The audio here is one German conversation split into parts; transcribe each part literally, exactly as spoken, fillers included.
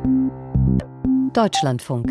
Deutschlandfunk.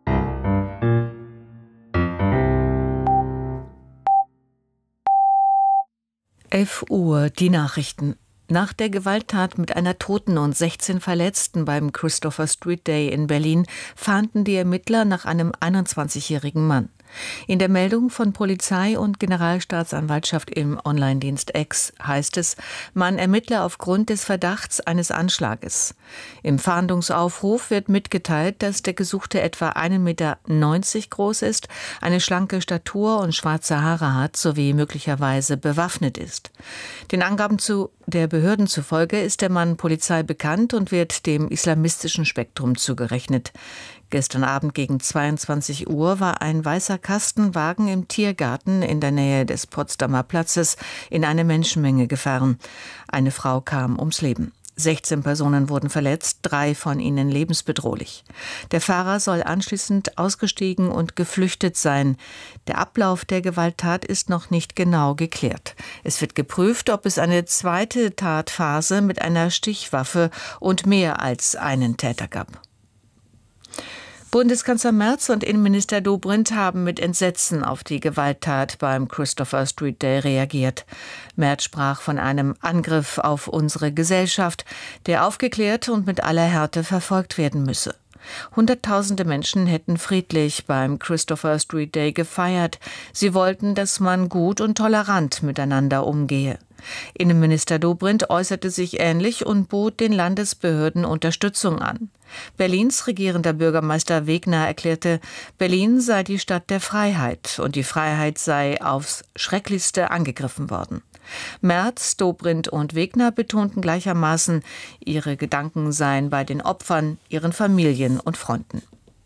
elf Uhr, die Nachrichten. Nach der Gewalttat mit einer Toten und sechzehn Verletzten beim Christopher Street Day in Berlin fahnden die Ermittler nach einem einundzwanzigjährigen Mann. In der Meldung von Polizei und Generalstaatsanwaltschaft im Online-Dienst X heißt es, man ermittle aufgrund des Verdachts eines Anschlages. Im Fahndungsaufruf wird mitgeteilt, dass der Gesuchte etwa ein Meter neunzig groß ist, eine schlanke Statur und schwarze Haare hat sowie möglicherweise bewaffnet ist. Den Angaben zu der Behörden zufolge ist der Mann Polizei bekannt und wird dem islamistischen Spektrum zugerechnet. Gestern Abend gegen zweiundzwanzig Uhr war ein weißer Kastenwagen im Tiergarten in der Nähe des Potsdamer Platzes in eine Menschenmenge gefahren. Eine Frau kam ums Leben. sechzehn Personen wurden verletzt, drei von ihnen lebensbedrohlich. Der Fahrer soll anschließend ausgestiegen und geflüchtet sein. Der Ablauf der Gewalttat ist noch nicht genau geklärt. Es wird geprüft, ob es eine zweite Tatphase mit einer Stichwaffe und mehr als einen Täter gab. Bundeskanzler Merz und Innenminister Dobrindt haben mit Entsetzen auf die Gewalttat beim Christopher Street Day reagiert. Merz sprach von einem Angriff auf unsere Gesellschaft, der aufgeklärt und mit aller Härte verfolgt werden müsse. Hunderttausende Menschen hätten friedlich beim Christopher Street Day gefeiert. Sie wollten, dass man gut und tolerant miteinander umgehe. Innenminister Dobrindt äußerte sich ähnlich und bot den Landesbehörden Unterstützung an. Berlins regierender Bürgermeister Wegner erklärte, Berlin sei die Stadt der Freiheit und die Freiheit sei aufs Schrecklichste angegriffen worden. Merz, Dobrindt und Wegner betonten gleichermaßen, ihre Gedanken seien bei den Opfern, ihren Familien und Freunden.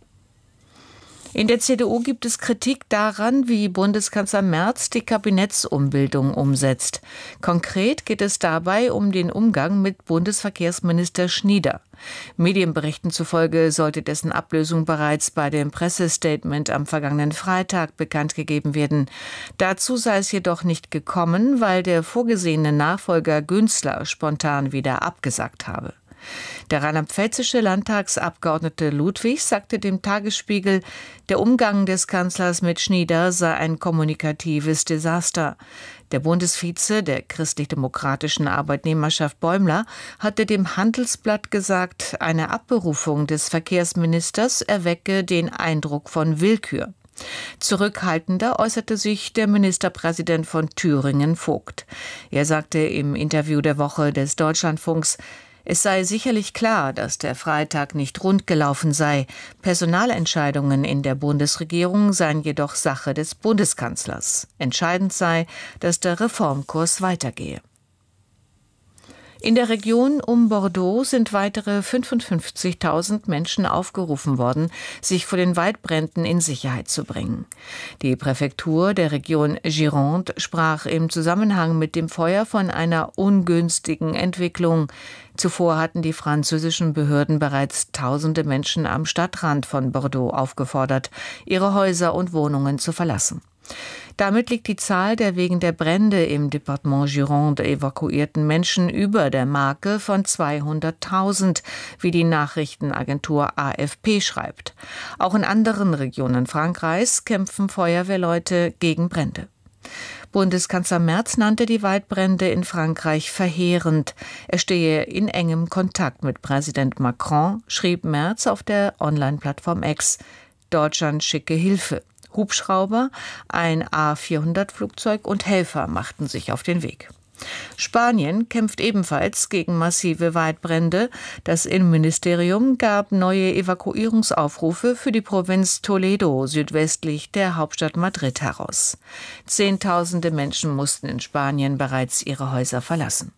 In der C D U gibt es Kritik daran, wie Bundeskanzler Merz die Kabinettsumbildung umsetzt. Konkret geht es dabei um den Umgang mit Bundesverkehrsminister Schnieder. Medienberichten zufolge sollte dessen Ablösung bereits bei dem Pressestatement am vergangenen Freitag bekannt gegeben werden. Dazu sei es jedoch nicht gekommen, weil der vorgesehene Nachfolger Günzler spontan wieder abgesagt habe. Der rheinland-pfälzische Landtagsabgeordnete Ludwig sagte dem Tagesspiegel, der Umgang des Kanzlers mit Schnieder sei ein kommunikatives Desaster. Der Bundesvize der christlich-demokratischen Arbeitnehmerschaft Bäumler hatte dem Handelsblatt gesagt, eine Abberufung des Verkehrsministers erwecke den Eindruck von Willkür. Zurückhaltender äußerte sich der Ministerpräsident von Thüringen, Vogt. Er sagte im Interview der Woche des Deutschlandfunks, es sei sicherlich klar, dass der Freitag nicht rund gelaufen sei. Personalentscheidungen in der Bundesregierung seien jedoch Sache des Bundeskanzlers. Entscheidend sei, dass der Reformkurs weitergehe. In der Region um Bordeaux sind weitere fünfundfünfzigtausend Menschen aufgerufen worden, sich vor den Waldbränden in Sicherheit zu bringen. Die Präfektur der Region Gironde sprach im Zusammenhang mit dem Feuer von einer ungünstigen Entwicklung. Zuvor hatten die französischen Behörden bereits tausende Menschen am Stadtrand von Bordeaux aufgefordert, ihre Häuser und Wohnungen zu verlassen. Damit liegt die Zahl der wegen der Brände im Departement Gironde evakuierten Menschen über der Marke von zweihunderttausend, wie die Nachrichtenagentur A F P schreibt. Auch in anderen Regionen Frankreichs kämpfen Feuerwehrleute gegen Brände. Bundeskanzler Merz nannte die Waldbrände in Frankreich verheerend. Er stehe in engem Kontakt mit Präsident Macron, schrieb Merz auf der Online-Plattform X. Deutschland schicke Hilfe. Hubschrauber, ein A vierhundert Flugzeug und Helfer machten sich auf den Weg. Spanien kämpft ebenfalls gegen massive Waldbrände. Das Innenministerium gab neue Evakuierungsaufrufe für die Provinz Toledo südwestlich der Hauptstadt Madrid heraus. Zehntausende Menschen mussten in Spanien bereits ihre Häuser verlassen.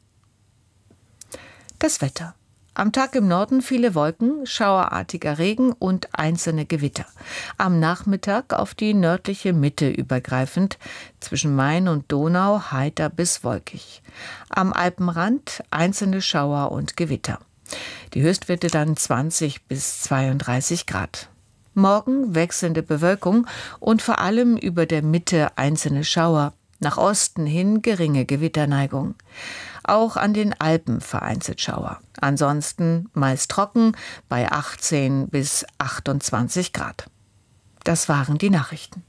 Das Wetter. Am Tag im Norden viele Wolken, schauerartiger Regen und einzelne Gewitter. Am Nachmittag auf die nördliche Mitte übergreifend, zwischen Main und Donau heiter bis wolkig. Am Alpenrand einzelne Schauer und Gewitter. Die Höchstwerte dann zwanzig bis zweiunddreißig Grad. Morgen wechselnde Bewölkung und vor allem über der Mitte einzelne Schauer. Nach Osten hin geringe Gewitterneigung. Auch an den Alpen vereinzelt Schauer. Ansonsten meist trocken bei achtzehn bis achtundzwanzig Grad. Das waren die Nachrichten.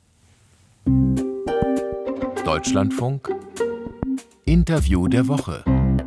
Deutschlandfunk Interview der Woche.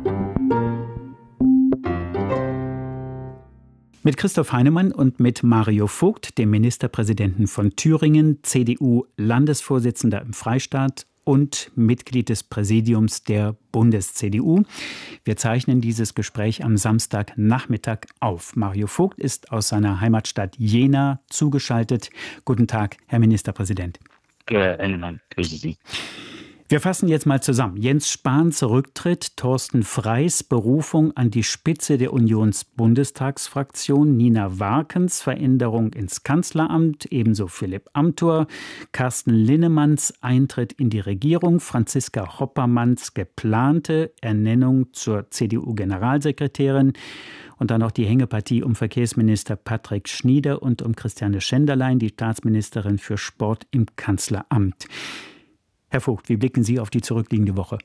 Mit Christoph Heinemann und mit Mario Vogt, dem Ministerpräsidenten von Thüringen, C D U-Landesvorsitzender im Freistaat und Mitglied des Präsidiums der Bundes-C D U. Wir zeichnen dieses Gespräch am Samstagnachmittag auf. Mario Vogt ist aus seiner Heimatstadt Jena zugeschaltet. Guten Tag, Herr Ministerpräsident. Herr Heinemann, grüße Sie. Wir fassen jetzt mal zusammen. Jens Spahns Rücktritt, Thorsten Freys Berufung an die Spitze der Unionsbundestagsfraktion, Nina Warkens Veränderung ins Kanzleramt, ebenso Philipp Amthor, Carsten Linnemanns Eintritt in die Regierung, Franziska Hoppermanns geplante Ernennung zur C D U-Generalsekretärin und dann noch die Hängepartie um Verkehrsminister Patrick Schnieder und um Christiane Schenderlein, die Staatsministerin für Sport im Kanzleramt. Herr Vogt, wie blicken Sie auf die zurückliegende Woche?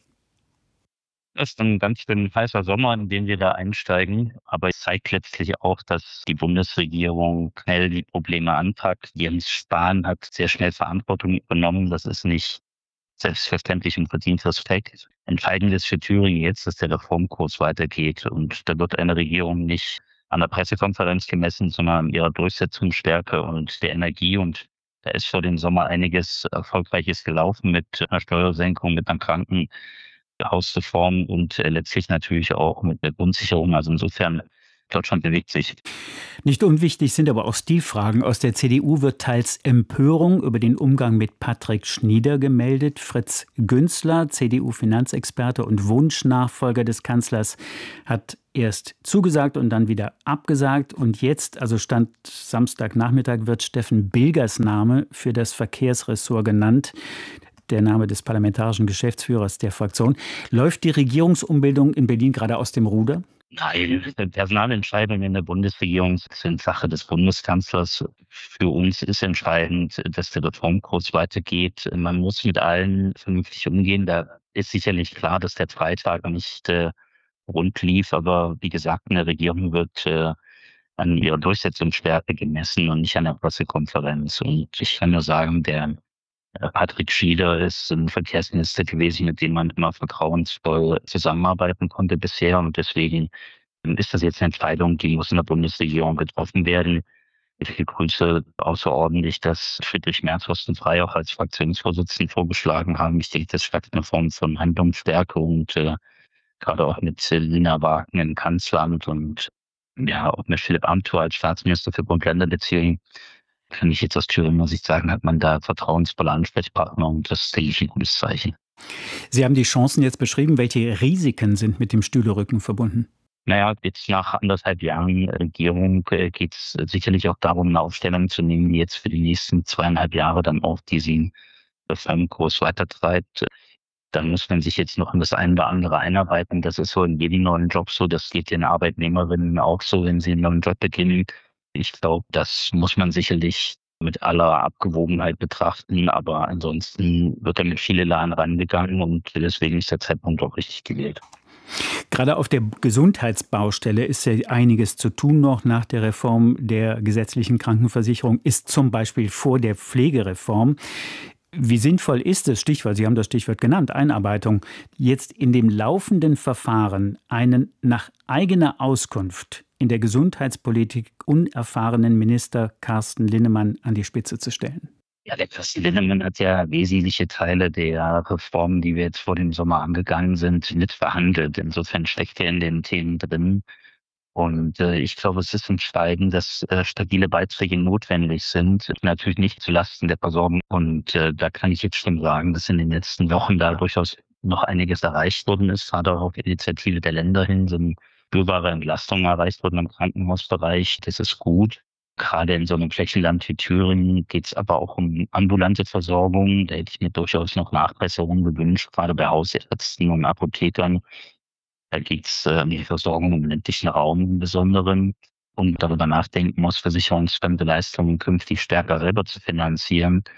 Das ist ein ganz schön heißer Sommer, in den wir da einsteigen. Aber es zeigt letztlich auch, dass die Bundesregierung schnell die Probleme anpackt. Jens Spahn hat sehr schnell Verantwortung übernommen. Das ist nicht selbstverständlich und verdient Respekt. Entscheidend ist für Thüringen jetzt, dass der Reformkurs weitergeht. Und da wird eine Regierung nicht an der Pressekonferenz gemessen, sondern an ihrer Durchsetzungsstärke und der Energie. Und da ist vor dem Sommer einiges Erfolgreiches gelaufen mit einer Steuersenkung, mit einer Krankenhausreform und letztlich natürlich auch mit der Grundsicherung. Also insofern, Deutschland bewegt sich. Nicht unwichtig sind aber auch Stilfragen. Aus der C D U wird teils Empörung über den Umgang mit Patrick Schnieder gemeldet. Fritz Günzler, C D U-Finanzexperte und Wunschnachfolger des Kanzlers, hat erst zugesagt und dann wieder abgesagt. Und jetzt, also Stand Samstagnachmittag, wird Steffen Bilgers Name für das Verkehrsressort genannt. Der Name des parlamentarischen Geschäftsführers der Fraktion. Läuft die Regierungsumbildung in Berlin gerade aus dem Ruder? Nein, Personalentscheidungen in der Bundesregierung sind Sache des Bundeskanzlers. Für uns ist entscheidend, dass der Reformkurs weitergeht. Man muss mit allen vernünftig umgehen. Da ist sicherlich klar, dass der Freitag nicht äh, rund lief. Aber wie gesagt, eine Regierung wird äh, an ihrer Durchsetzungsstärke gemessen und nicht an der Pressekonferenz. Und ich kann nur sagen, der Patrick Schnieder ist ein Verkehrsminister gewesen, mit dem man immer vertrauensvoll zusammenarbeiten konnte bisher. Und deswegen ist das jetzt eine Entscheidung, die muss in der Bundesregierung getroffen werden. Ich begrüße außerordentlich, dass Friedrich Merz Thorsten Frey auch als Fraktionsvorsitzenden vorgeschlagen haben. Ich denke, das schafft eine Form von Handlungsstärke und äh, gerade auch mit Nina Warken im Kanzleramt und ja auch mit Philipp Amthor als Staatsminister für Bund-Länder-Beziehungen. Kann ich jetzt aus Thüringen, muss ich sagen, hat man da vertrauensvolle Ansprechpartner und das ist, denke ich, ein gutes Zeichen. Sie haben die Chancen jetzt beschrieben. Welche Risiken sind mit dem Stühlerücken verbunden? Naja, jetzt nach anderthalb Jahren Regierung geht es sicherlich auch darum, eine Aufstellung zu nehmen, die jetzt für die nächsten zweieinhalb Jahre dann auch diesen Reformkurs weitertreibt. Dann muss man sich jetzt noch in das eine oder andere einarbeiten. Das ist so in jedem neuen Job so. Das geht den Arbeitnehmerinnen auch so, wenn sie einen neuen Job beginnen. Ich glaube, das muss man sicherlich mit aller Abgewogenheit betrachten, aber ansonsten wird da mit viel Elan rangegangen und deswegen ist der Zeitpunkt auch richtig gewählt. Gerade auf der Gesundheitsbaustelle ist ja einiges zu tun noch. Nach der Reform der gesetzlichen Krankenversicherung ist zum Beispiel vor der Pflegereform. Wie sinnvoll ist es, Stichwort, Sie haben das Stichwort genannt, Einarbeitung, jetzt in dem laufenden Verfahren einen nach eigener Auskunft in der Gesundheitspolitik unerfahrenen Minister Carsten Linnemann an die Spitze zu stellen? Ja, der Carsten Linnemann hat ja wesentliche Teile der Reformen, die wir jetzt vor dem Sommer angegangen sind, mitverhandelt. Insofern steckt er in den Themen drin. Und äh, ich glaube, es ist entscheidend, dass äh, stabile Beiträge notwendig sind, natürlich nicht zulasten der Versorgung. Und äh, da kann ich jetzt schon sagen, dass in den letzten Wochen da durchaus noch einiges erreicht worden ist. Gerade auch auf Initiative der Länder hin sind spürbare Entlastungen erreicht worden im Krankenhausbereich. Das ist gut. Gerade in so einem Flächenland wie Thüringen geht es aber auch um ambulante Versorgung. Da hätte ich mir durchaus noch Nachbesserungen gewünscht, gerade bei Hausärzten und Apothekern. Da geht es äh, um die Versorgung im ländlichen Raum im Besonderen und darüber nachdenken muss, versicherungsfremde Leistungen künftig stärker selber zu finanzieren.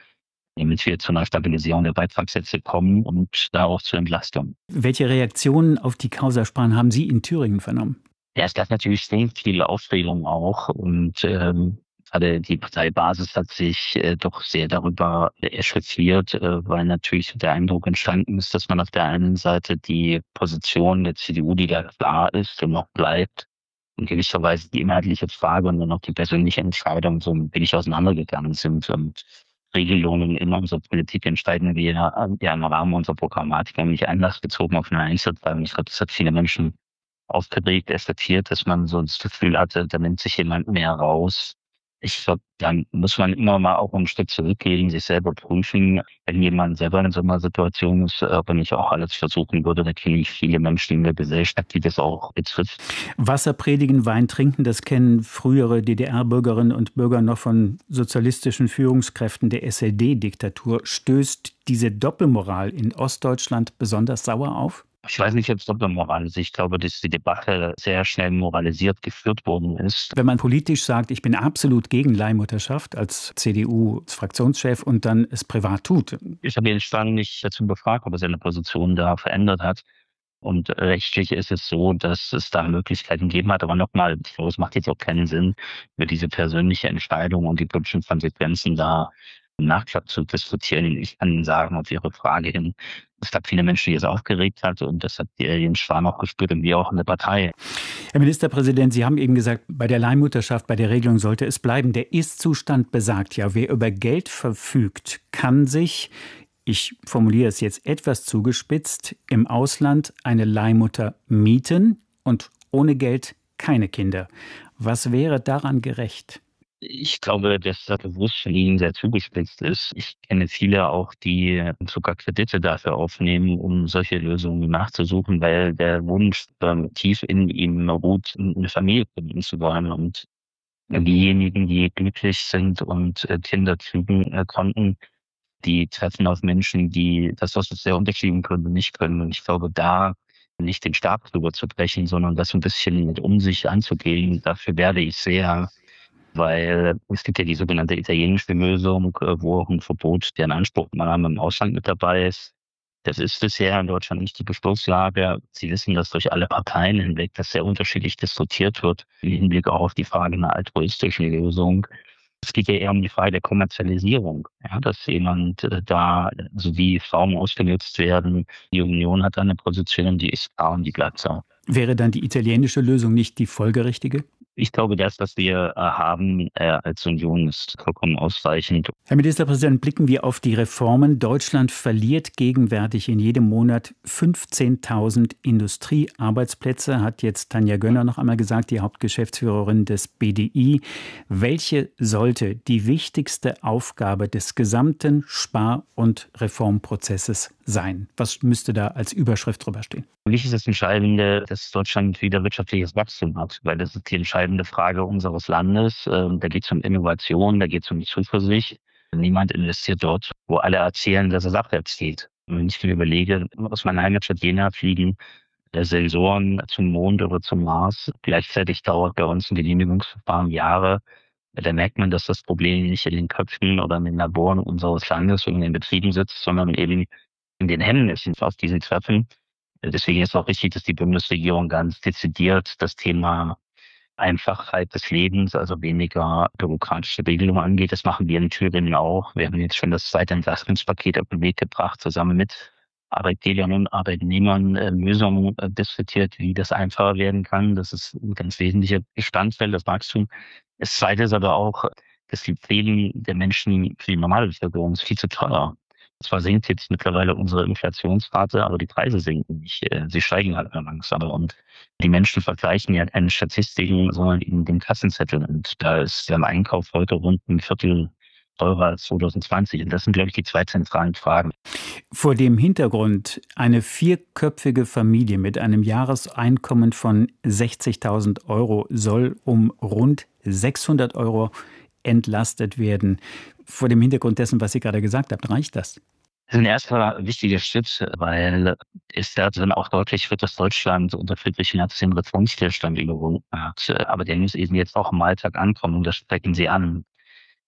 damit wir zu einer Stabilisierung der Beitragssätze kommen und da auch zur Entlastung. Welche Reaktionen auf die Causa Spahn haben Sie in Thüringen vernommen? Ja, es gab natürlich sehr viel Aufregung auch und ähm, gerade die Parteibasis hat sich äh, doch sehr darüber echauffiert, äh, weil natürlich der Eindruck entstanden ist, dass man auf der einen Seite die Position der C D U, die da klar ist und noch bleibt, in gewisser Weise die inhaltliche Frage und dann auch die persönliche Entscheidung so ein wenig auseinandergegangen sind. Und Regelungen in unserer Politik entscheiden wir ja im Rahmen unserer Programmatik nicht anlassbezogen auf eine Einzelfrage. Ich glaube, das hat viele Menschen aufgeregt, eskaliert, dass man so das Gefühl hatte, da nimmt sich jemand mehr raus. Ich glaube, dann muss man immer mal auch ein Stück zurückgehen, sich selber prüfen. Wenn jemand selber in so einer Situation ist, ob er nicht auch alles versuchen würde, da kenne ich viele Menschen in der Gesellschaft, die das auch betrifft. Wasser predigen, Wein trinken, das kennen frühere D D R-Bürgerinnen und Bürger noch von sozialistischen Führungskräften der S E D-Diktatur. Stößt diese Doppelmoral in Ostdeutschland besonders sauer auf? Ich weiß nicht, ob es Doppelmoral ist. Ich glaube, dass die Debatte sehr schnell moralisiert geführt worden ist. Wenn man politisch sagt, ich bin absolut gegen Leihmutterschaft als C D U-Fraktionschef und dann es privat tut. Ich habe ihn Spahn nicht dazu befragt, ob er seine Position da verändert hat. Und rechtlich ist es so, dass es da Möglichkeiten gegeben hat. Aber nochmal, ich glaube, es macht jetzt auch keinen Sinn, über diese persönliche Entscheidung und die politischen Konsequenzen da im Nachklapp zu diskutieren. Ich kann Ihnen sagen, auf Ihre Frage hin, es gab viele Menschen, die es aufgeregt hat und das hat Jens Spahn auch gespürt und wir auch in der Partei. Herr Ministerpräsident, Sie haben eben gesagt, bei der Leihmutterschaft, bei der Regelung sollte es bleiben. Der Ist-Zustand besagt ja, wer über Geld verfügt, kann sich, ich formuliere es jetzt etwas zugespitzt, im Ausland eine Leihmutter mieten und ohne Geld keine Kinder. Was wäre daran gerecht? Ich glaube, dass das bewusst von Ihnen sehr zugespitzt ist. Ich kenne viele auch, die sogar Kredite dafür aufnehmen, um solche Lösungen nachzusuchen, weil der Wunsch ähm, tief in ihnen ruht, eine Familie gründen zu wollen. Und diejenigen, die glücklich sind und äh, Kinder kriegen äh, konnten, die treffen auf Menschen, die das aus sehr unterschiedlichen Gründen nicht können. Und ich glaube, da nicht den Stab drüber zu brechen, sondern das ein bisschen mit Umsicht anzugehen, dafür werde ich sehr. Weil es gibt ja die sogenannte italienische Lösung, wo auch ein Verbot der Inanspruchnahme im Ausland mit dabei ist. Das ist bisher in Deutschland nicht die Beschlusslage. Sie wissen, dass durch alle Parteien hinweg das sehr unterschiedlich diskutiert wird im Hinblick auch auf die Frage einer altruistischen Lösung. Es geht ja eher um die Frage der Kommerzialisierung, ja, dass jemand äh, da, also wie Frauen ausgenutzt werden. Die Union hat eine Position, die ist klar und die bleibt so. Wäre dann die italienische Lösung nicht die folgerichtige? Ich glaube, das, was wir haben äh, als Union, ist vollkommen ausreichend. Herr Ministerpräsident, blicken wir auf die Reformen. Deutschland verliert gegenwärtig in jedem Monat fünfzehntausend Industriearbeitsplätze, hat jetzt Tanja Gönner noch einmal gesagt, die Hauptgeschäftsführerin des B D I. Welche sollte die wichtigste Aufgabe des gesamten Spar- und Reformprozesses sein? Was müsste da als Überschrift drüber stehen? Für mich ist das Entscheidende, dass Deutschland wieder wirtschaftliches Wachstum hat, weil das ist die entscheidende Frage unseres Landes. Da geht es um Innovation, da geht es um die Zuversicht. Niemand investiert dort, wo alle erzählen, dass es abwärts geht. Und wenn ich mir überlege, aus meiner Heimatstadt Jena fliegen Sensoren zum Mond oder zum Mars. Gleichzeitig dauert bei uns ein Genehmigungsverfahren Jahre. Da merkt man, dass das Problem nicht in den Köpfen oder in den Laboren unseres Landes und in den Betrieben sitzt, sondern eben in den Händen ist aus diesen Treffen. Deswegen ist es auch wichtig, dass die Bundesregierung ganz dezidiert das Thema Einfachheit des Lebens, also weniger bürokratische Regelungen angeht. Das machen wir in Thüringen auch. Wir haben jetzt schon das zweite Entlastungspaket auf den Weg gebracht, zusammen mit Arbeitgebern und Arbeitnehmern äh, Lösungen äh, diskutiert, wie das einfacher werden kann. Das ist ein ganz wesentlicher Bestandteil des Wachstums. Das zweite ist aber auch, dass die Pflege der Menschen für die normale Bevölkerung ist viel zu teuer. Zwar sinkt jetzt mittlerweile unsere Inflationsrate, aber die Preise sinken nicht. Sie steigen halt langsam. Und die Menschen vergleichen ja keine Statistiken, sondern eben den Kassenzettel. Und da ist der Einkauf heute rund ein Viertel teurer als zwanzig zwanzig. Und das sind, glaube ich, die zwei zentralen Fragen. Vor dem Hintergrund, eine vierköpfige Familie mit einem Jahreseinkommen von sechzigtausend Euro soll um rund sechshundert Euro entlastet werden. Vor dem Hintergrund dessen, was Sie gerade gesagt haben, reicht das? Das ist ein erster wichtiger Schritt, weil es da dann auch deutlich wird, dass Deutschland unter Friedrich Merz den Reformstillstand überwunden hat. Aber der muss eben jetzt auch im Alltag ankommen und das sprechen Sie an.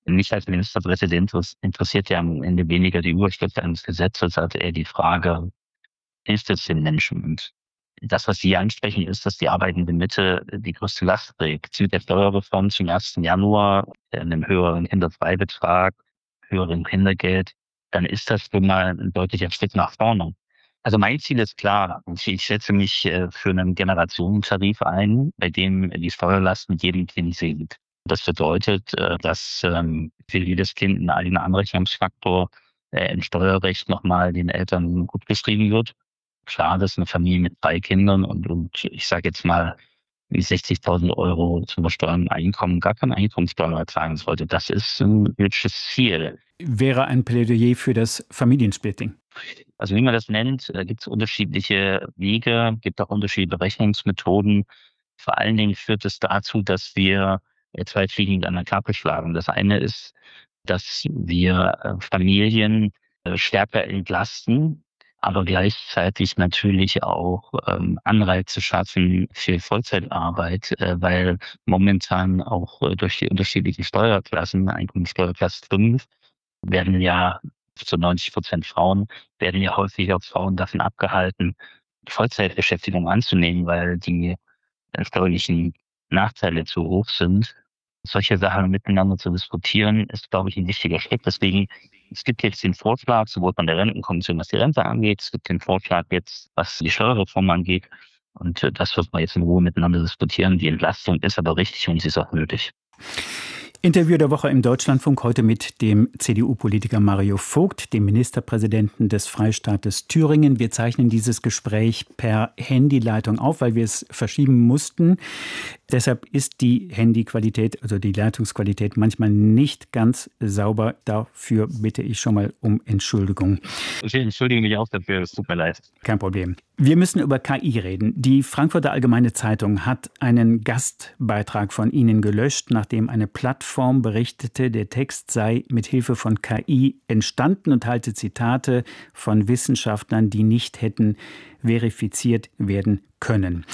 Mich als Ministerpräsident interessiert ja am Ende weniger die Überschrift eines Gesetzes, als eher die Frage, hilft es den Menschen? Und das, was Sie ansprechen, ist, dass die arbeitende Mitte die größte Last trägt. Mit der Steuerreform zum ersten Januar, einem höheren Kinderfreibetrag, höheren Kindergeld, dann ist das schon mal ein deutlicher Schritt nach vorne. Also mein Ziel ist klar. Ich setze mich für einen Generationentarif ein, bei dem die Steuerlast mit jedem Kind sinkt. Das bedeutet, dass für jedes Kind ein eigener Anrechnungsfaktor im Steuerrecht nochmal den Eltern gut geschrieben wird. Klar, das ist eine Familie mit drei Kindern und, und ich sage jetzt mal, wie sechzigtausend Euro zum besteuernden Einkommen gar keine Einkommenssteuer ertragen sollte. Das ist ein politisches Ziel. Wäre ein Plädoyer für das Familiensplitting? Also wie man das nennt, gibt es unterschiedliche Wege, gibt auch unterschiedliche Berechnungsmethoden. Vor allen Dingen führt es dazu, dass wir zwei Fliegen mit einer Klappe schlagen. Das eine ist, dass wir Familien stärker entlasten, aber gleichzeitig natürlich auch ähm, Anreize schaffen für Vollzeitarbeit, äh, weil momentan auch äh, durch die unterschiedlichen Steuerklassen, Einkommenssteuerklasse fünf, werden ja zu neunzig Prozent Frauen, werden ja häufig auch Frauen davon abgehalten, Vollzeitbeschäftigung anzunehmen, weil die äh, steuerlichen Nachteile zu hoch sind. Solche Sachen miteinander zu diskutieren, ist, glaube ich, ein wichtiger Schritt. Deswegen, es gibt jetzt den Vorschlag, sowohl von der Rentenkommission, was die Rente angeht, es gibt den Vorschlag jetzt, was die Steuerreform angeht. Und das wird man jetzt in Ruhe miteinander diskutieren. Die Entlastung ist aber richtig und sie ist auch nötig. Interview der Woche im Deutschlandfunk heute mit dem C D U-Politiker Mario Vogt, dem Ministerpräsidenten des Freistaates Thüringen. Wir zeichnen dieses Gespräch per Handyleitung auf, weil wir es verschieben mussten. Deshalb ist die Handyqualität, also die Leitungsqualität manchmal nicht ganz sauber. Dafür bitte ich schon mal um Entschuldigung. Ich entschuldige mich auch dafür, es tut mir leid. Kein Problem. Wir müssen über K I reden. Die Frankfurter Allgemeine Zeitung hat einen Gastbeitrag von Ihnen gelöscht, nachdem eine Plattform berichtete, der Text sei mit Hilfe von K I entstanden und halte Zitate von Wissenschaftlern, die nicht hätten verifiziert werden können.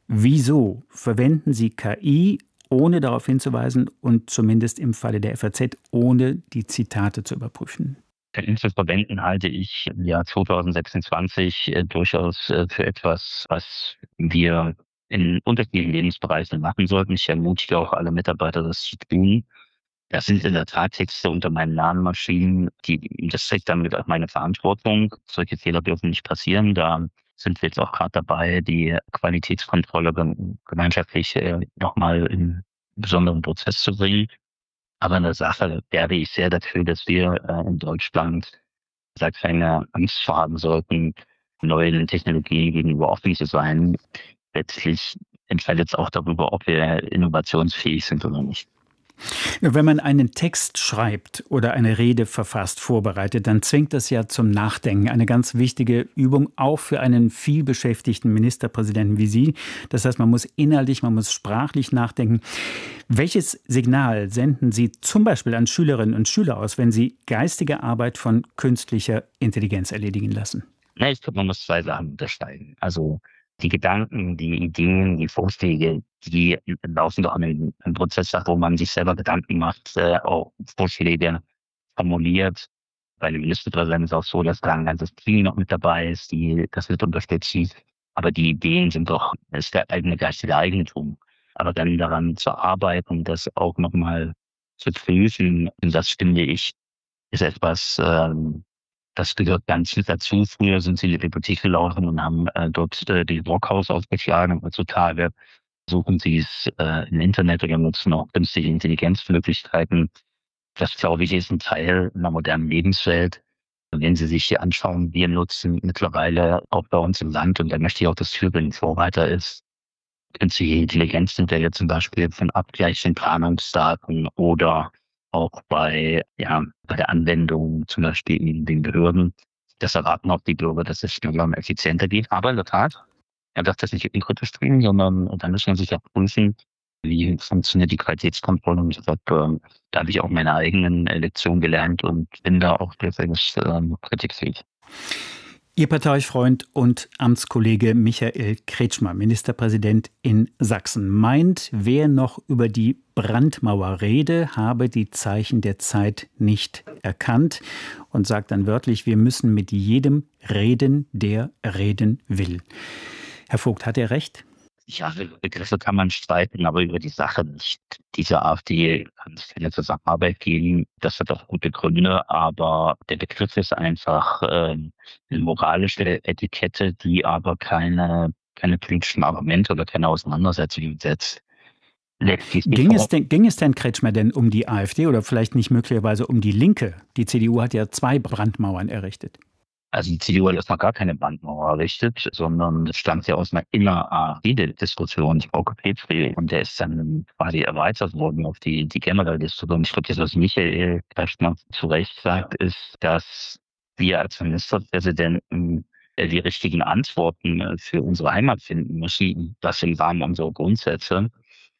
Wieso verwenden Sie K I, ohne darauf hinzuweisen und zumindest im Falle der F A Z, ohne die Zitate zu überprüfen? K I zu verwenden halte ich im Jahr zwanzig sechsundzwanzig äh, durchaus äh, für etwas, was wir in unterschiedlichen Lebensbereichen machen sollten. Ich ermutige auch alle Mitarbeiter, das zu tun. Das sind in der Tat Texte unter meinen Namen Maschinen, die, das trägt damit auch meine Verantwortung. Solche Fehler dürfen nicht passieren. Da sind wir jetzt auch gerade dabei, die Qualitätskontrolle gemeinschaftlich äh, nochmal in besonderen Prozess zu bringen. Aber in der Sache werbe ich sehr dafür, dass wir äh, in Deutschland da keine Angst haben sollten, neuen Technologien gegenüber offen zu sein. Letztlich entscheidet es auch darüber, ob wir innovationsfähig sind oder nicht. Wenn man einen Text schreibt oder eine Rede verfasst, vorbereitet, dann zwingt das ja zum Nachdenken. Eine ganz wichtige Übung, auch für einen vielbeschäftigten Ministerpräsidenten wie Sie. Das heißt, man muss inhaltlich, man muss sprachlich nachdenken. Welches Signal senden Sie zum Beispiel an Schülerinnen und Schüler aus, wenn Sie geistige Arbeit von künstlicher Intelligenz erledigen lassen? Na, ich glaube, man muss zwei Sachen unterscheiden. Also die Gedanken, die Ideen, die Vorschläge, die laufen doch einen, einen Prozess ab, wo man sich selber Gedanken macht, äh, auch Vorschläge formuliert. Bei dem Ministerpräsidenten ist es auch so, dass da ein ganzes Team noch mit dabei ist, die das mit unterstützen. Aber die Ideen sind doch, das ist der eigene geistige Eigentum. Aber dann daran zu arbeiten, das auch nochmal zu prüfen, und das finde ich, ist etwas, ähm, das gehört ganz dazu. Früher sind sie in die Bibliothek gelaufen und haben äh, dort äh, die Brockhaus aufgeschlagen. Heutzutage suchen sie es äh, im Internet oder nutzen auch künstliche Intelligenzmöglichkeiten. Das, glaube ich, ist ein Teil einer modernen Lebenswelt. Und wenn Sie sich hier anschauen, wir nutzen mittlerweile auch bei uns im Land, und da möchte ich auch, dass Thüringen Vorreiter ist, künstliche Intelligenz sind ja jetzt zum Beispiel von Abgleich von Planungsdaten oder auch bei, ja, bei der Anwendung zum Beispiel in den Behörden. Das erwarten auch die Bürger, dass es schneller und effizienter geht. Aber in der Tat, er darf das nicht unkritisch bringen, sondern dann muss man sich ja prüfen, wie funktioniert die Qualitätskontrolle. Und deshalb, äh, da habe ich auch meine eigenen Lektionen gelernt und bin da auch durchaus ähm, kritikfähig. Ihr Parteifreund und Amtskollege Michael Kretschmer, Ministerpräsident in Sachsen, meint, wer noch über die Brandmauer rede, habe die Zeichen der Zeit nicht erkannt und sagt dann wörtlich, wir müssen mit jedem reden, der reden will. Herr Vogt, hat er recht? Ja, über Begriffe kann man streiten, aber über die Sache nicht. Diese AfD kann es keine Zusammenarbeit geben. Das hat auch gute Gründe, aber der Begriff ist einfach äh, eine moralische Etikette, die aber keine, keine politischen Argumente oder keine Auseinandersetzung setzt. Ging es denn, ging es denn Kretschmer denn um die AfD oder vielleicht nicht möglicherweise um die Linke? Die C D U hat ja zwei Brandmauern errichtet. Also die C D U hat erstmal gar keine Brandmauer errichtet, sondern es stammt ja aus einer inner-A f D-Diskussion, Frau Petri, und der ist dann quasi erweitert worden auf die, die generelle Diskussion. Ich glaube, das, was Michael Kretschmer zu Recht sagt, ist, dass wir als Ministerpräsidenten die richtigen Antworten für unsere Heimat finden müssen, das im Rahmen unserer Grundsätze.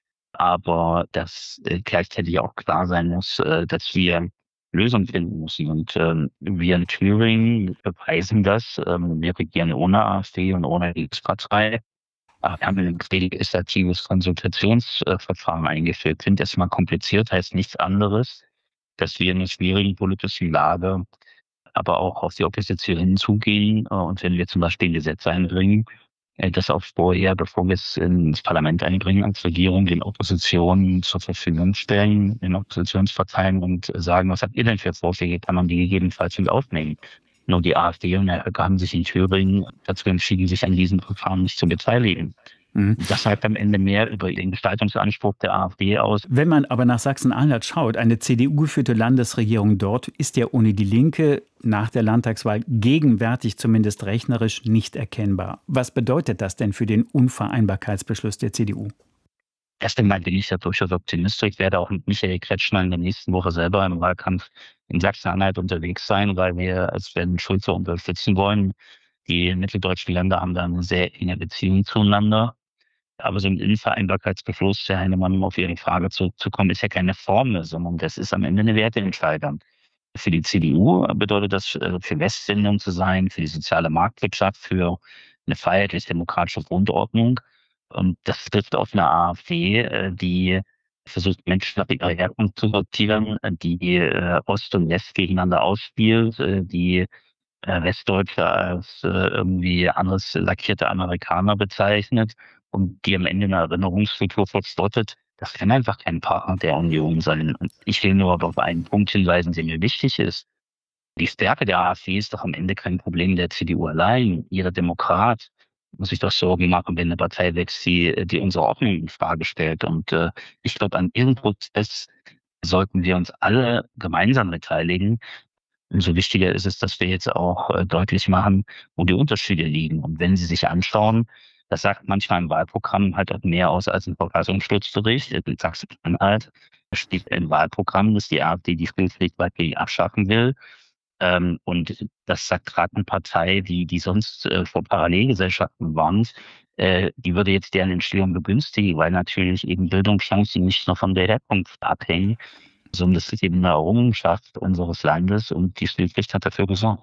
Aber dass gleichzeitig auch klar sein muss, dass wir Lösungen finden müssen. Und ähm, wir in Thüringen beweisen das. Ähm, wir regieren ohne AfD und ohne Linkspartei. Wir haben ein legislatives Konsultationsverfahren eingeführt. Ich finde das mal kompliziert, heißt nichts anderes, dass wir in einer schwierigen politischen Lage aber auch auf die Opposition hinzugehen. Und wenn wir zum Beispiel Gesetze einbringen, das auch vorher, bevor wir es ins Parlament einbringen, als Regierung den Oppositionen zur Verfügung stellen, den Oppositionsparteien und sagen, was habt ihr denn für Vorschläge, kann man die gegebenenfalls mit aufnehmen. Nur die AfD und der H Ö K haben sich in Thüringen dazu entschieden, sich an diesen Verfahren nicht zu beteiligen. Mhm. Das sagt am Ende mehr über den Gestaltungsanspruch der AfD aus. Wenn man aber nach Sachsen-Anhalt schaut, eine C D U-geführte Landesregierung dort ist ja ohne die Linke nach der Landtagswahl gegenwärtig zumindest rechnerisch nicht erkennbar. Was bedeutet das denn für den Unvereinbarkeitsbeschluss der C D U? Erst einmal bin ich ja durchaus optimistisch. Ich werde auch mit Michael Kretschmer in der nächsten Woche selber im Wahlkampf in Sachsen-Anhalt unterwegs sein, weil wir als Sven Schulze unterstützen wollen. Die mitteldeutschen Länder haben da eine sehr enge Beziehung zueinander. Aber so ein Unvereinbarkeitsbeschluss, Herr Heinemann, um auf Ihre Frage zurückzukommen, ist ja keine Formel, sondern das ist am Ende eine Werteentscheidung. Für die C D U bedeutet das, für Westländern zu sein, für die soziale Marktwirtschaft, für eine freiheitlich-demokratische Grundordnung. Und das trifft auf eine AfD, die versucht, Menschen nach ihrer Herkunft zu sortieren, die Ost und West gegeneinander ausspielt, die Westdeutsche als irgendwie anders lackierte Amerikaner bezeichnet und die am Ende eine Erinnerungskultur verspottet. Das kann einfach kein Partner der Union sein. Und ich will nur auf einen Punkt hinweisen, der mir wichtig ist. Die Stärke der AfD ist doch am Ende kein Problem der C D U allein. Jeder Demokrat muss sich doch Sorgen machen, wenn eine Partei wächst, die, die unsere Ordnung in Frage stellt. Und äh, ich glaube, an diesem Prozess sollten wir uns alle gemeinsam beteiligen. Umso wichtiger ist es, dass wir jetzt auch äh, deutlich machen, wo die Unterschiede liegen. Und wenn Sie sich anschauen, das sagt manchmal im Wahlprogramm halt auch mehr aus als ein Verfassungsschutzbericht. In Sachsen-Anhalt steht im Wahlprogramm, dass die AfD die Stillpflicht weitgehend abschaffen will. Ähm, und das sagt gerade eine Partei, die, die sonst äh, vor Parallelgesellschaften warnt, äh, die würde jetzt deren Entstehung begünstigen, weil natürlich eben Bildungschancen nicht nur von der Herkunft abhängen, sondern das ist eben eine Errungenschaft unseres Landes und die Stillpflicht hat dafür gesorgt.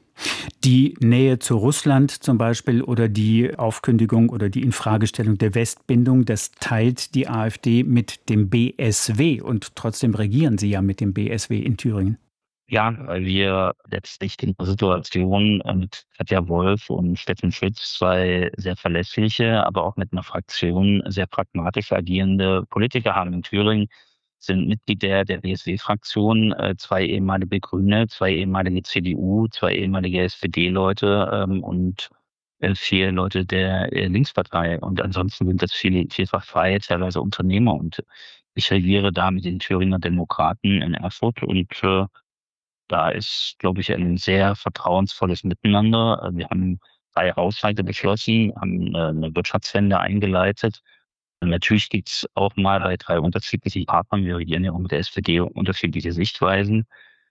Die Nähe zu Russland zum Beispiel oder die Aufkündigung oder die Infragestellung der Westbindung, das teilt die AfD mit dem B S W und trotzdem regieren Sie ja mit dem B S W in Thüringen. Ja, weil wir letztlich in der Situation mit Katja Wolf und Steffen Schütz zwei sehr verlässliche, aber auch mit einer Fraktion sehr pragmatisch agierende Politiker haben. In Thüringen sind Mitglied der, der B S W-Fraktion äh, zwei ehemalige Grüne, zwei ehemalige C D U, zwei ehemalige S P D-Leute ähm, und äh, vier Leute der äh, Linkspartei. Und ansonsten sind das viele, vielfach freie, teilweise Unternehmer. Und ich regiere da mit den Thüringer Demokraten in Erfurt und äh, da ist, glaube ich, ein sehr vertrauensvolles Miteinander. Wir haben drei Haushalte beschlossen, haben eine Wirtschaftswende eingeleitet. Und natürlich gibt es auch mal bei drei unterschiedlichen Partnern, wir regieren ja auch mit der S P D, unterschiedliche Sichtweisen.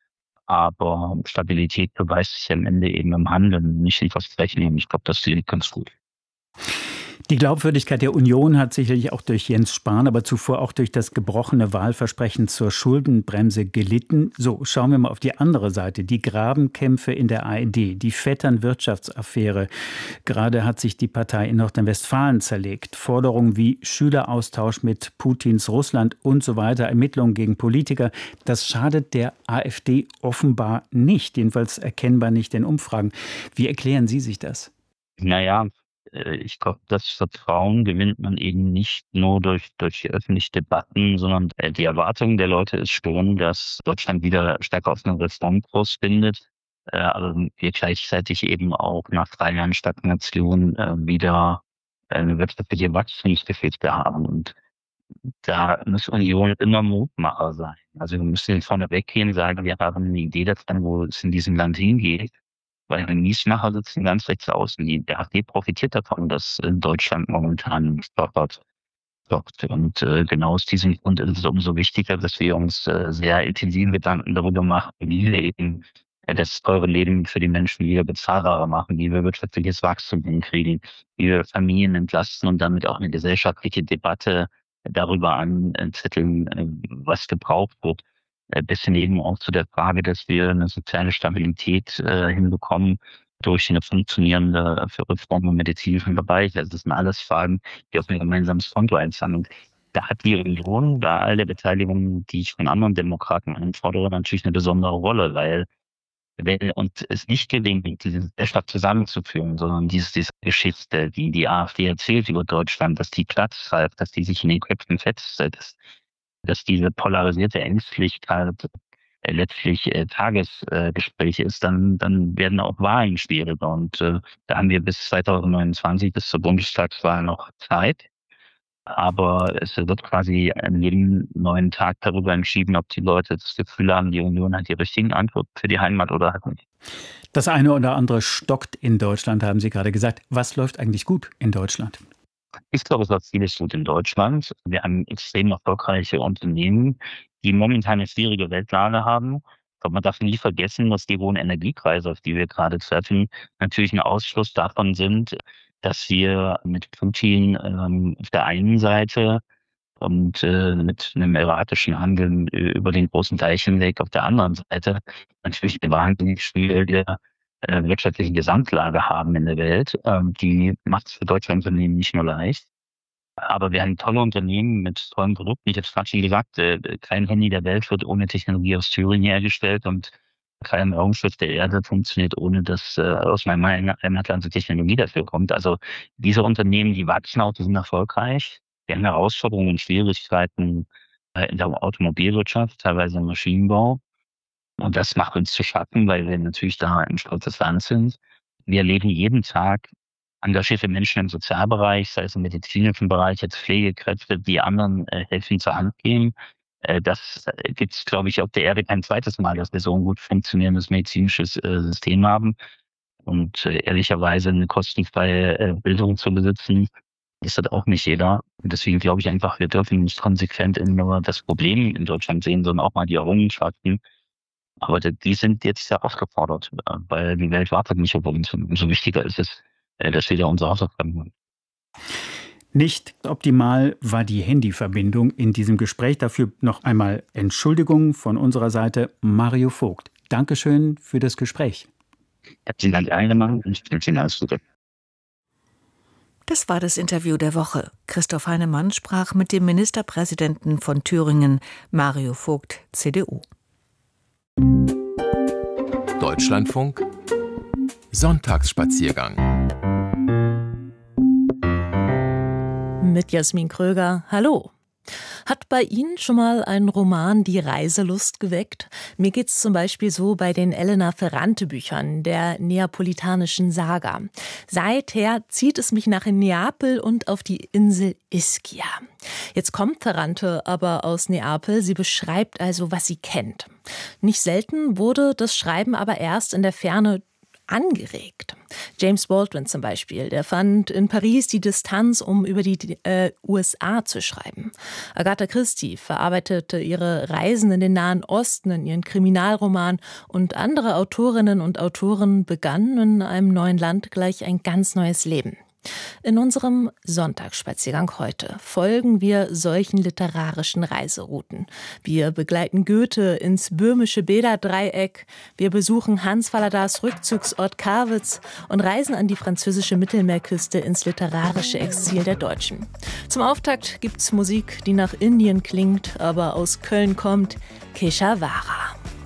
Aber Stabilität beweist sich am Ende eben im Handeln, nicht im Versprechen. Und ich glaube, das liegt ganz gut. Die Glaubwürdigkeit der Union hat sicherlich auch durch Jens Spahn, aber zuvor auch durch das gebrochene Wahlversprechen zur Schuldenbremse gelitten. So, schauen wir mal auf die andere Seite. Die Grabenkämpfe in der A R D, die Vettern-Wirtschaftsaffäre. Gerade hat sich die Partei in Nordrhein-Westfalen zerlegt. Forderungen wie Schüleraustausch mit Putins Russland und so weiter, Ermittlungen gegen Politiker. Das schadet der AfD offenbar nicht, jedenfalls erkennbar nicht in Umfragen. Wie erklären Sie sich das? Naja, ich glaube, das Vertrauen gewinnt man eben nicht nur durch, durch die öffentlichen Debatten, sondern die Erwartung der Leute ist schon, dass Deutschland wieder stärker auf einen Reformkurs findet. Aber wir gleichzeitig eben auch nach drei Jahren Stagnation wieder eine wirtschaftliche Wachstumsgeschichte haben. Und da muss Union immer Mutmacher sein. Also wir müssen vorne weggehen, sagen, wir haben eine Idee davon, wo es in diesem Land hingeht. Weil die Miesmacher sitzen ganz rechts außen. Die A f D profitiert davon, dass in Deutschland momentan stoppert. Und äh, genau aus diesem Grund ist es umso wichtiger, dass wir uns äh, sehr intensive Gedanken darüber machen, wie wir eben äh, das teure Leben für die Menschen wieder bezahlbarer machen, wie wir wirtschaftliches Wachstum hinkriegen, wie wir Familien entlasten und damit auch eine gesellschaftliche Debatte darüber anzetteln, äh, was gebraucht wird. Bis hin eben auch zu der Frage, dass wir eine soziale Stabilität äh, hinbekommen durch eine funktionierende für Reform im medizinischen Bereich. Also das sind alles Fragen, die auf ein gemeinsames Konto einzahlen. Und da hat die Union, bei all der Beteiligung, die ich von anderen Demokraten einfordere, natürlich eine besondere Rolle, weil wenn uns es nicht gelingt, diese Gesellschaft zusammenzuführen, sondern diese, diese Geschichte, die die AfD erzählt über Deutschland, dass die Platz greift, dass die sich in den Köpfen festsetzt, dass diese polarisierte Ängstlichkeit äh, letztlich äh, Tagesgespräch äh, ist, dann dann werden auch Wahlen schwieriger. Und äh, da haben wir bis zwanzig neunundzwanzig, bis zur Bundestagswahl noch Zeit. Aber es wird quasi an jedem neuen Tag darüber entschieden, ob die Leute das Gefühl haben, die Union hat die richtigen Antworten für die Heimat oder halt nicht. Das eine oder andere stockt in Deutschland, haben Sie gerade gesagt. Was läuft eigentlich gut in Deutschland? Ich glaube, es läuft vieles gut in Deutschland. Wir haben extrem erfolgreiche Unternehmen, die momentan eine schwierige Weltlage haben. Aber man darf nie vergessen, dass die hohen Energiepreise, auf die wir gerade treffen, natürlich ein Ausschluss davon sind, dass wir mit Putin ähm, auf der einen Seite und äh, mit einem erratischen Handeln über den großen Teich hinweg auf der anderen Seite natürlich eine wahnsinnig schwierige äh, wirtschaftliche Gesamtlage haben in der Welt. Ähm, die macht es für deutsche Unternehmen nicht nur leicht. Aber wir haben tolle Unternehmen mit tollen Produkten. Ich habe es gerade schon gesagt, äh, kein Handy der Welt wird ohne Technologie aus Thüringen hergestellt und kein Raumschiff der Erde funktioniert, ohne dass äh, aus meinem Heimatland so Technologie dafür kommt. Also diese Unternehmen, die wachsen auch, die sind erfolgreich. Wir haben Herausforderungen und Schwierigkeiten äh, in der Automobilwirtschaft, teilweise im Maschinenbau. Und das macht uns zu schaffen, weil wir natürlich da ein stolzes Land sind. Wir erleben jeden Tag engagierte Menschen im Sozialbereich, sei es im medizinischen Bereich, jetzt Pflegekräfte, die anderen äh, helfen zur Hand gehen. Äh, das äh, gibt es, glaube ich, auf der Erde kein zweites Mal, dass wir so ein gut funktionierendes medizinisches äh, System haben. Und äh, ehrlicherweise eine kostenfreie äh, Bildung zu besitzen, ist das auch nicht jeder. Und deswegen glaube ich einfach, wir dürfen nicht konsequent nur das Problem in Deutschland sehen, sondern auch mal die Errungenschaften. Aber die sind jetzt ja aufgefordert, weil die Welt wartet nicht auf uns. Umso wichtiger ist es, dass wir da unsere Hausaufgaben machen. Nicht optimal war die Handyverbindung in diesem Gespräch. Dafür noch einmal Entschuldigung von unserer Seite. Mario Vogt, Dankeschön für das Gespräch. Herzlichen Dank, Heinemann, und ich wünsche Ihnen alles Gute. Das war das Interview der Woche. Christoph Heinemann sprach mit dem Ministerpräsidenten von Thüringen, Mario Vogt, C D U. Deutschlandfunk Sonntagsspaziergang mit Jasmin Kröger. Hallo. Hat bei Ihnen schon mal ein Roman die Reiselust geweckt? Mir geht's zum Beispiel so bei den Elena Ferrante Büchern, der neapolitanischen Saga. Seither zieht es mich nach Neapel und auf die Insel Ischia. Jetzt kommt Ferrante aber aus Neapel. Sie beschreibt also, was sie kennt. Nicht selten wurde das Schreiben aber erst in der Ferne angeregt. James Baldwin zum Beispiel, der fand in Paris die Distanz, um über die äh, U S A zu schreiben. Agatha Christie verarbeitete ihre Reisen in den Nahen Osten in ihren Kriminalroman und andere Autorinnen und Autoren begannen in einem neuen Land gleich ein ganz neues Leben. In unserem Sonntagsspaziergang heute folgen wir solchen literarischen Reiserouten. Wir begleiten Goethe ins böhmische Bäderdreieck, wir besuchen Hans Falladas Rückzugsort Karwitz und reisen an die französische Mittelmeerküste ins literarische Exil der Deutschen. Zum Auftakt gibt's Musik, die nach Indien klingt, aber aus Köln kommt, Keshavara.